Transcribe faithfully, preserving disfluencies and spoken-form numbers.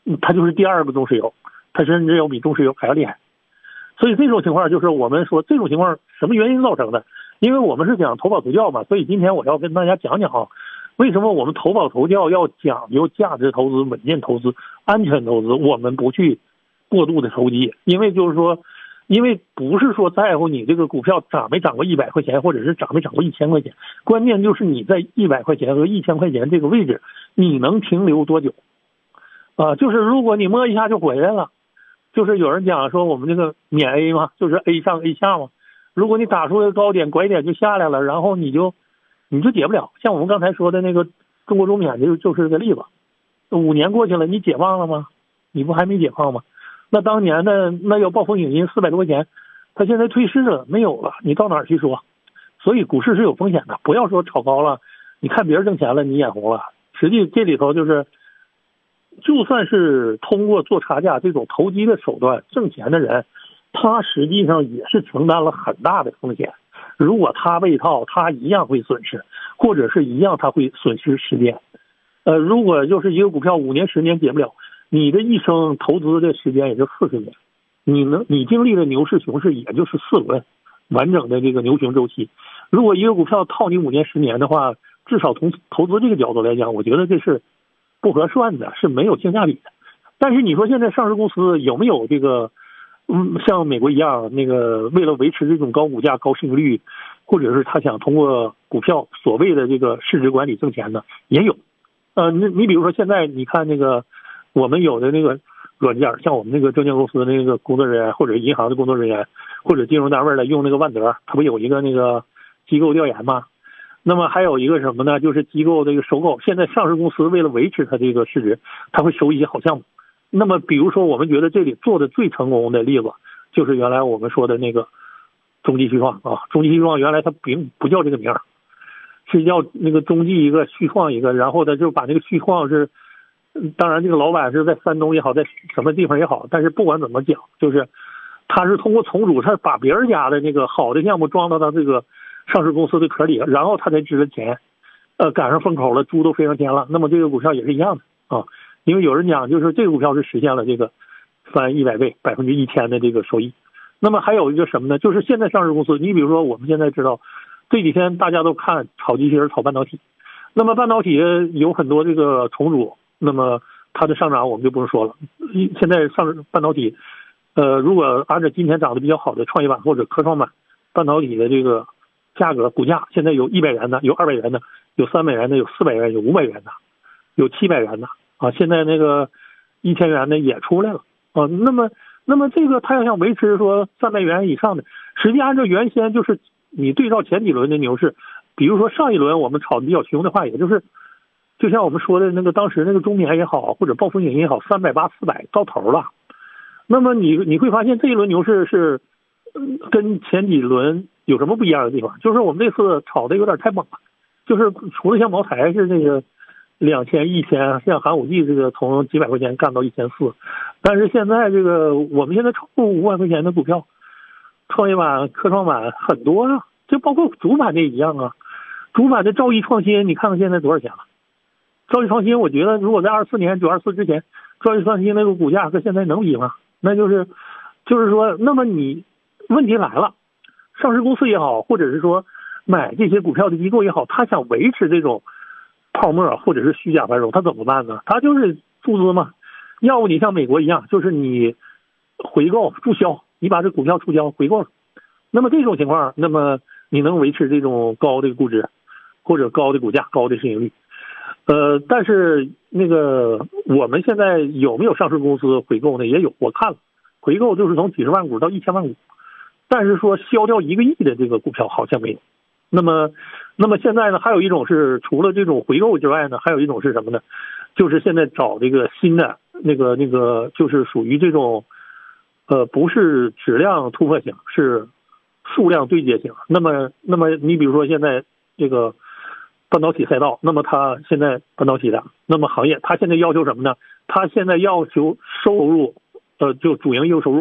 它就是第二个中石油，它甚至要比中石油还要厉害。所以这种情况就是我们说这种情况什么原因造成的？因为我们是讲投保投教嘛，所以今天我要跟大家讲讲啊，为什么我们投保投教要讲究价值投资、稳健投资、安全投资，我们不去过度的投机，因为就是说，因为不是说在乎你这个股票涨没涨过一百块钱，或者是涨没涨过一千块钱，关键就是你在一百块钱和一千块钱这个位置，你能停留多久？啊，就是如果你摸一下就回来了，就是有人讲说我们这个免 A 嘛，就是 A 上 A 下嘛。如果你打出个高点拐点就下来了，然后你就你就解不了。像我们刚才说的那个中国中免就就是个例子，五年过去了，你解放了吗？你不还没解放吗？那当年的那要暴风影音四百多块钱，它现在退市了，没有了，你到哪儿去说？所以股市是有风险的，不要说炒高了，你看别人挣钱了，你眼红了。实际这里头就是，就算是通过做差价这种投机的手段挣钱的人，他实际上也是承担了很大的风险。如果他被套，他一样会损失，或者是一样他会损失时间。呃，如果就是一个股票五年十年解不了，你的一生投资的时间也就四十年，你能你经历的牛市熊市也就是四轮完整的这个牛熊周期。如果一个股票套你五年十年的话，至少从投资这个角度来讲，我觉得这是不合算的，是没有性价比的。但是你说现在上市公司有没有这个嗯，像美国一样，那个为了维持这种高股价、高市盈率，或者是他想通过股票所谓的这个市值管理挣钱呢？也有。呃，你你比如说现在你看那个我们有的那个软件，像我们那个证券公司的那个工作人员，或者银行的工作人员，或者金融单位的用那个万德，它不有一个那个机构调研吗？那么还有一个什么呢？就是机构这个收购。现在上市公司为了维持它这个市值，它会收一些好项目。那么比如说我们觉得这里做的最成功的例子，就是原来我们说的那个中继续创啊，中继续创原来它并不叫这个名儿，是叫那个中继一个续创一个，然后他就把那个续创是，当然这个老板是在山东也好，在什么地方也好，但是不管怎么讲，就是他是通过重组，他把别人家的那个好的项目装到他这个上市公司的壳里，然后他才值了钱，呃，赶上风口了，猪都飞上天了。那么这个股票也是一样的啊，因为有人讲就是这个股票是实现了这个翻一百倍、百分之一千的这个收益。那么还有一个什么呢？就是现在上市公司，你比如说我们现在知道这几天大家都看炒机器人、炒半导体，那么半导体有很多这个重组，那么它的上涨我们就不用说了。现在上市半导体，呃，如果按照今天涨得比较好的创业板或者科创板半导体的这个价格股价，现在有一百元的，有二百元的，有三百元的，有四百元，有五百元的，有七百元的啊。现在那个一千元的也出来了啊。那么，那么这个它要想维持说三百元以上的，实际按照原先就是你对照前几轮的牛市，比如说上一轮我们炒的比较凶的话，也就是就像我们说的那个当时那个中免也好，或者暴风影也好，三百八四百到头了。那么你你会发现这一轮牛市是跟前几轮有什么不一样的地方？就是我们这次炒的有点太猛了，就是除了像茅台是那个两千一千，像寒武纪这个从几百块钱干到一千四，但是现在这个我们现在超过五万块钱的股票，创业板、科创板很多啊，就包括主板的也一样啊。主板的兆易创新，你看看现在多少钱了？兆易创新，我觉得如果在二四年九二四之前，兆易创新那个股价和现在能比吗？那就是，就是说，那么你问题来了，上市公司也好，或者是说买这些股票的机构也好，他想维持这种泡沫或者是虚假繁荣，他怎么办呢？他就是注资嘛，要不你像美国一样，就是你回购注销，你把这股票注销回购了，那么这种情况，那么你能维持这种高的估值或者高的股价、高的市盈率。呃，但是那个我们现在有没有上市公司回购呢？也有，我看了，回购就是从几十万股到一千万股，但是说消掉一个亿的这个股票好像没有。那么，那么现在呢，还有一种是除了这种回购之外呢，还有一种是什么呢？就是现在找这个新的那个那个，就是属于这种，呃，不是质量突破型，是数量对接型。那么，那么你比如说现在这个半导体赛道，那么它现在半导体的那么行业，它现在要求什么呢？它现在要求收入，呃，就主营业务收入。